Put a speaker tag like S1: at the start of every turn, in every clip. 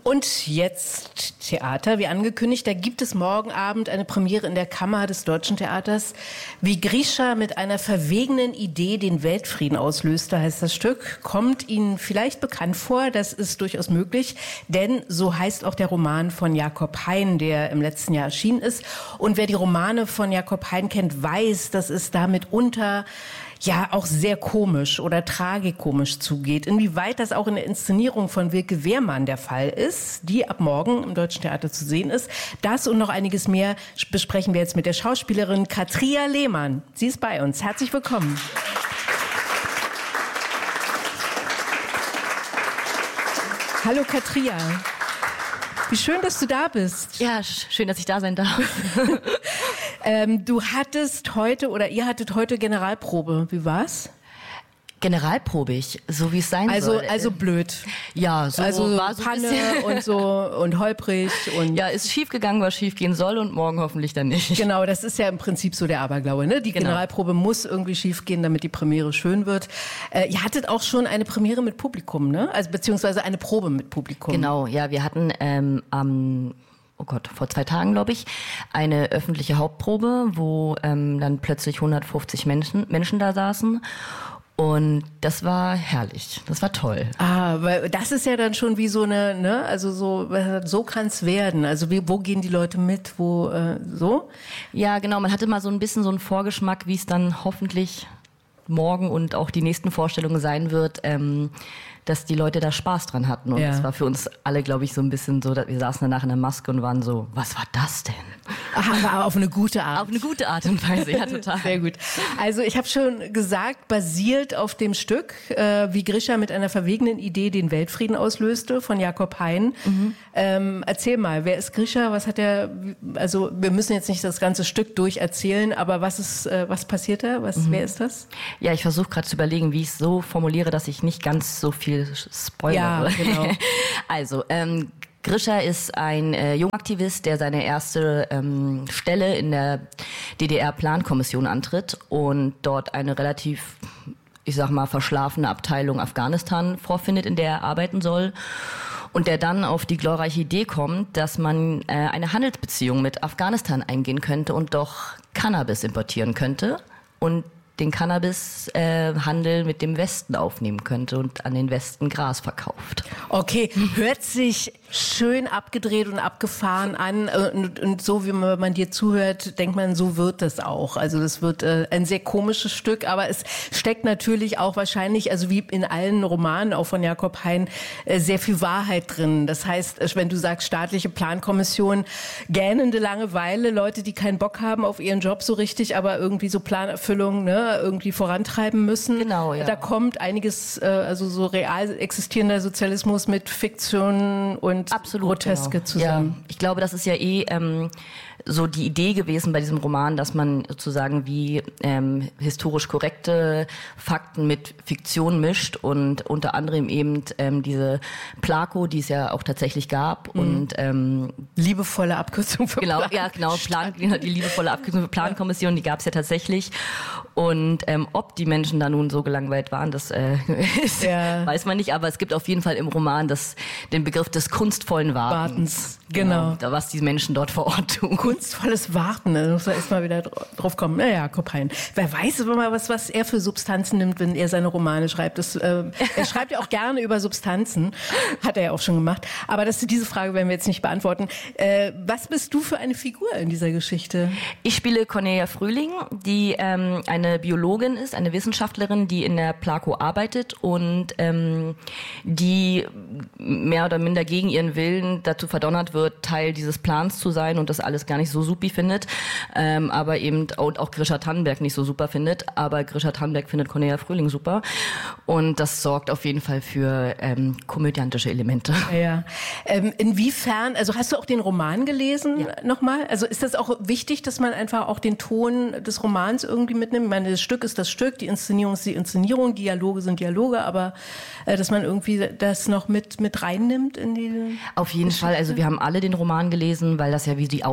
S1: Und jetzt Theater, wie angekündigt, da gibt es morgen Abend eine Premiere in der Kammer des Deutschen Theaters. Wie Grisha mit einer verwegenen Idee den Weltfrieden auslöste, heißt das Stück. Kommt Ihnen vielleicht bekannt vor, das ist durchaus möglich, denn so heißt auch der Roman von Jakob Hein, der im letzten Jahr erschienen ist. Und wer die Romane von Jakob Hein kennt, weiß, dass es da mitunter ja auch sehr komisch oder tragikomisch zugeht. Inwieweit das auch in der Inszenierung von Wilke Wehrmann der Fall ist, die ab morgen im Deutschen Theater zu sehen ist, das und noch einiges mehr besprechen wir jetzt mit der Schauspielerin Katria Lehmann. Sie ist bei uns. Herzlich willkommen. Hallo Katria. Wie schön, dass du da bist.
S2: Ja, schön, dass ich da sein darf.
S1: Du hattest heute oder ihr hattet heute Generalprobe. Wie war's?
S2: Generalprobig, so wie es sein soll.
S1: Also blöd.
S2: Ja, so
S1: also
S2: war so
S1: Panne und so und holprig und
S2: ja, ist schief gegangen, was schief gehen soll und morgen hoffentlich dann nicht.
S1: Genau, das ist ja im Prinzip so der Aberglaube, ne? Die Generalprobe muss irgendwie schief gehen, damit die Premiere schön wird. Ihr hattet auch schon eine Premiere mit Publikum, ne? Also beziehungsweise eine Probe mit Publikum.
S2: Genau, ja, wir hatten vor 2 Tagen, glaube ich, eine öffentliche Hauptprobe, wo dann plötzlich 150 Menschen da saßen. Und das war herrlich, das war toll.
S1: Weil das ist ja dann schon wie so eine, ne, also so kann's werden. Also wo gehen die Leute mit, so?
S2: Ja, genau, man hatte mal so ein bisschen so einen Vorgeschmack, wie es dann hoffentlich morgen und auch die nächsten Vorstellungen sein wird, dass die Leute da Spaß dran hatten. Und das war für uns alle, glaube ich, so ein bisschen so, dass wir saßen danach in der Maske und waren so, was war das denn?
S1: Aber auf eine gute Art.
S2: Auf eine gute Art und Weise, ja, total.
S1: Sehr gut. Also ich habe schon gesagt, basiert auf dem Stück, wie Grisha mit einer verwegenen Idee den Weltfrieden auslöste, von Jakob Hein. Erzähl mal, wer ist Grisha? Was hat er, also wir müssen jetzt nicht das ganze Stück durcherzählen, aber was passiert da? Wer ist das?
S2: Ja, ich versuche gerade zu überlegen, wie ich es so formuliere, dass ich nicht ganz so viel spoilere.
S1: Ja, genau.
S2: Also, Grisha ist ein Jungaktivist, der seine erste Stelle in der DDR-Plankommission antritt und dort eine relativ, ich sag mal, verschlafene Abteilung Afghanistan vorfindet, in der er arbeiten soll. Und der dann auf die glorreiche Idee kommt, dass man eine Handelsbeziehung mit Afghanistan eingehen könnte und doch Cannabis importieren könnte und den Cannabishandel mit dem Westen aufnehmen könnte und an den Westen Gras verkauft.
S1: Okay, hört sich schön abgedreht und abgefahren an und so wie man dir zuhört, denkt man, so wird das auch. Also das wird ein sehr komisches Stück, aber es steckt natürlich auch wahrscheinlich, also wie in allen Romanen, auch von Jakob Hein, sehr viel Wahrheit drin. Das heißt, wenn du sagst, staatliche Plankommission, gähnende Langeweile, Leute, die keinen Bock haben auf ihren Job so richtig, aber irgendwie so Planerfüllung, ne, irgendwie vorantreiben müssen.
S2: Genau, ja.
S1: Da kommt einiges, also so real existierender Sozialismus mit Fiktion und
S2: absolut
S1: Groteske zusammen.
S2: Ja, ich glaube, das ist ja so die Idee gewesen bei diesem Roman, dass man sozusagen wie historisch korrekte Fakten mit Fiktion mischt und unter anderem eben diese Plako, die es ja auch tatsächlich gab und
S1: liebevolle Abkürzung für
S2: genau, die liebevolle Abkürzung für Plankommission, die gab es ja tatsächlich. Und ob die Menschen da nun so gelangweilt waren, das weiß man nicht. Aber es gibt auf jeden Fall im Roman den Begriff des kunstvollen Wartens.
S1: Genau.
S2: Was die Menschen dort vor Ort tun.
S1: Kunstvolles Warten, da muss man erstmal wieder drauf kommen. Naja, Jakob Hein. Wer weiß aber mal, was er für Substanzen nimmt, wenn er seine Romane schreibt. Er schreibt ja auch gerne über Substanzen. Hat er ja auch schon gemacht. Aber diese Frage werden wir jetzt nicht beantworten. Was bist du für eine Figur in dieser Geschichte?
S2: Ich spiele Cornelia Frühling, die eine Biologin ist, eine Wissenschaftlerin, die in der Plako arbeitet und die mehr oder minder gegen ihren Willen dazu verdonnert wird, Teil dieses Plans zu sein und das alles gar nicht so supi findet, aber eben auch Grisha Tannenberg nicht so super findet, aber Grisha Tannenberg findet Cornelia Frühling super und das sorgt auf jeden Fall für komödiantische Elemente.
S1: Ja. Inwiefern, also hast du auch den Roman gelesen nochmal? Also ist das auch wichtig, dass man einfach auch den Ton des Romans irgendwie mitnimmt? Ich meine, das Stück ist das Stück, die Inszenierung ist die Inszenierung, Dialoge sind Dialoge, aber dass man irgendwie das noch mit reinnimmt in die
S2: Auf jeden Fall, also wir haben alle den Roman gelesen, weil das ja wie die Ausgangslage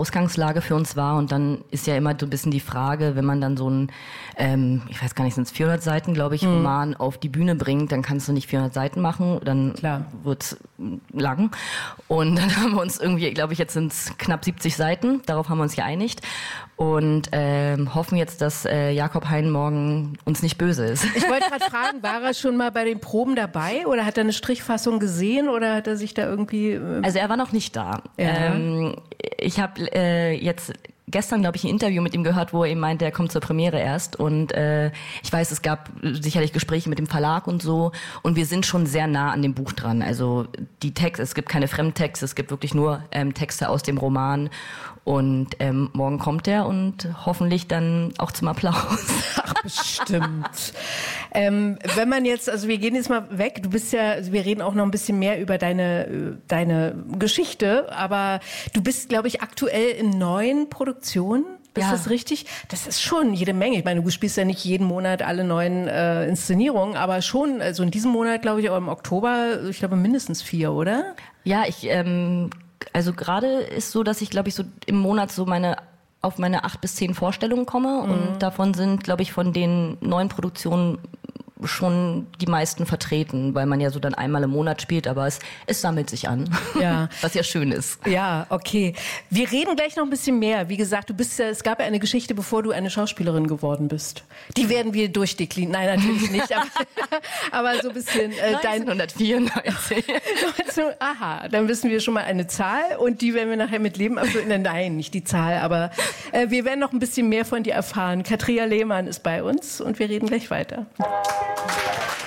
S2: Ausgangslage für uns war. Und dann ist ja immer so ein bisschen die Frage, wenn man dann so ein, ich weiß gar nicht, sind es 400 Seiten, glaube ich, Roman auf die Bühne bringt, dann kannst du nicht 400 Seiten machen, dann wird's lang. Und dann haben wir uns irgendwie, glaube ich, jetzt sind es knapp 70 Seiten, darauf haben wir uns geeinigt. Und hoffen jetzt, dass Jakob Hein morgen uns nicht böse ist.
S1: Ich wollte gerade fragen, war er schon mal bei den Proben dabei oder hat er eine Strichfassung gesehen oder hat er sich da irgendwie...
S2: Also er war noch nicht da.
S1: Ja.
S2: Ich habe jetzt gestern, glaube ich, ein Interview mit ihm gehört, wo er eben meinte, er kommt zur Premiere erst. Und ich weiß, es gab sicherlich Gespräche mit dem Verlag und so. Und wir sind schon sehr nah an dem Buch dran. Also die Texte, es gibt keine Fremdtexte, es gibt wirklich nur Texte aus dem Roman. Und morgen kommt er und hoffentlich dann auch zum Applaus.
S1: Ach, bestimmt. Wenn man jetzt, also wir gehen jetzt mal weg, du bist ja, also wir reden auch noch ein bisschen mehr über deine Geschichte, aber du bist, glaube ich, aktuell in 9 Produktionen. Ist das richtig? Das ist schon jede Menge. Ich meine, du spielst ja nicht jeden Monat alle 9 Inszenierungen, aber schon, also in diesem Monat, glaube ich, auch im Oktober, ich glaube mindestens 4, oder?
S2: Ja, also gerade ist so, dass ich, glaube ich, so im Monat so auf meine 8 bis 10 Vorstellungen komme und davon sind, glaube ich, von den 9 Produktionen schon die meisten vertreten, weil man ja so dann einmal im Monat spielt, aber es sammelt sich an,
S1: ja.
S2: Was ja schön ist.
S1: Ja, okay. Wir reden gleich noch ein bisschen mehr. Wie gesagt, es gab ja eine Geschichte, bevor du eine Schauspielerin geworden bist. Die werden wir durchdeklinieren. Nein, natürlich nicht, aber so ein bisschen...
S2: 1994.
S1: Aha, dann wissen wir schon mal eine Zahl und die werden wir nachher mit Leben absolvieren. Nein, nicht die Zahl, aber wir werden noch ein bisschen mehr von dir erfahren. Katria Lehmann ist bei uns und wir reden gleich weiter.